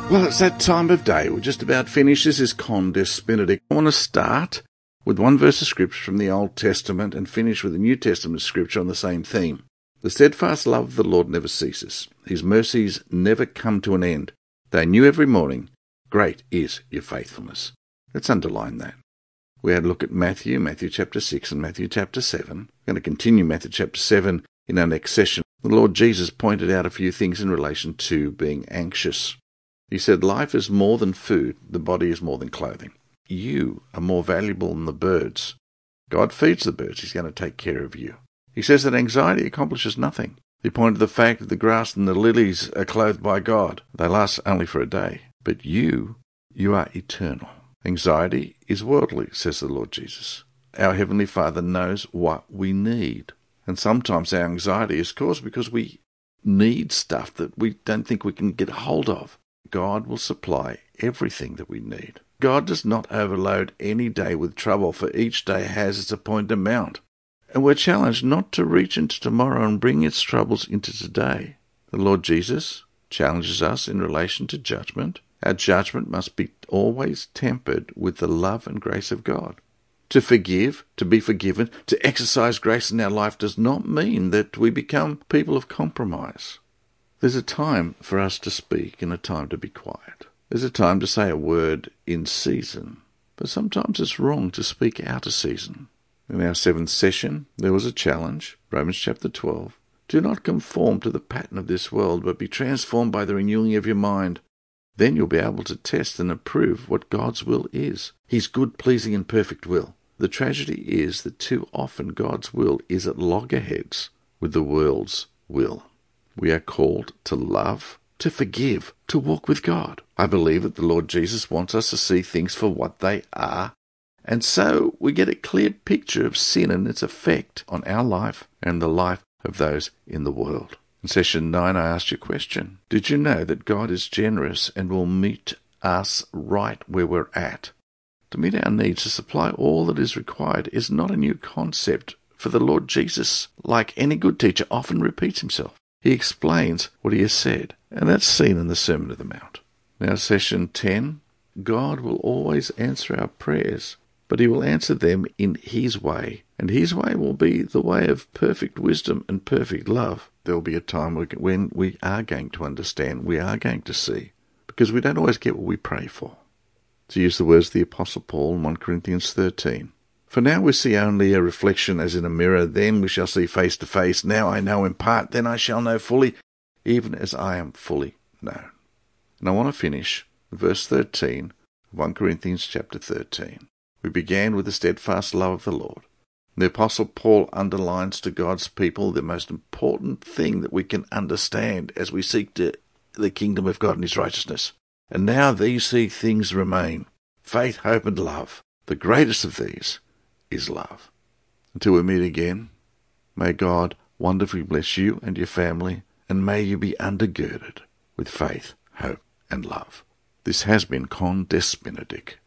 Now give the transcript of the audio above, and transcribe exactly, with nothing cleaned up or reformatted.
Well, it's that time of day. We're just about finished. This is Condes Benedict. I want to start with one verse of scripture from the Old Testament and finish with a New Testament scripture on the same theme. The steadfast love of the Lord never ceases. His mercies never come to an end. They are new every morning. Great is your faithfulness. Let's underline that. We had a look at Matthew, Matthew chapter six and Matthew chapter seven. We're going to continue Matthew chapter seven in our next session. The Lord Jesus pointed out a few things in relation to being anxious. He said, life is more than food, the body is more than clothing. You are more valuable than the birds. God feeds the birds, he's going to take care of you. He says that anxiety accomplishes nothing. He pointed to the fact that the grass and the lilies are clothed by God. They last only for a day. But you, you are eternal. Anxiety is worldly, says the Lord Jesus. Our Heavenly Father knows what we need. And sometimes our anxiety is caused because we need stuff that we don't think we can get hold of. God will supply everything that we need. God does not overload any day with trouble, for each day has its appointed amount. And we're challenged not to reach into tomorrow and bring its troubles into today. The Lord Jesus challenges us in relation to judgment. Our judgment must be always tempered with the love and grace of God. To forgive, to be forgiven, to exercise grace in our life does not mean that we become people of compromise. There's a time for us to speak and a time to be quiet. There's a time to say a word in season, but sometimes it's wrong to speak out of season. In our seventh session, there was a challenge, Romans chapter twelve. Do not conform to the pattern of this world, but be transformed by the renewing of your mind. Then you'll be able to test and approve what God's will is, his good, pleasing, and perfect will. The tragedy is that too often God's will is at loggerheads with the world's will. We are called to love, to forgive, to walk with God. I believe that the Lord Jesus wants us to see things for what they are, and so we get a clear picture of sin and its effect on our life and the life of those in the world. In session nine, I asked you a question. Did you know that God is generous and will meet us right where we're at? To meet our needs, to supply all that is required, is not a new concept, for the Lord Jesus, like any good teacher, often repeats himself. He explains what he has said, and that's seen in the Sermon on the Mount. Now, session ten, God will always answer our prayers, but he will answer them in his way, and his way will be the way of perfect wisdom and perfect love. There will be a time when we are going to understand, we are going to see, because we don't always get what we pray for. To use the words of the Apostle Paul in First Corinthians thirteen, for now we see only a reflection as in a mirror, then we shall see face to face. Now I know in part, then I shall know fully, even as I am fully known. And I want to finish with verse thirteen of First Corinthians chapter thirteen. We began with the steadfast love of the Lord. The Apostle Paul underlines to God's people the most important thing that we can understand as we seek to the kingdom of God and his righteousness. And now these three things remain: faith, hope, and love. The greatest of these is love. Until we meet again, may God wonderfully bless you and your family, and may you be undergirded with faith, hope, and love. This has been Condes Benedict.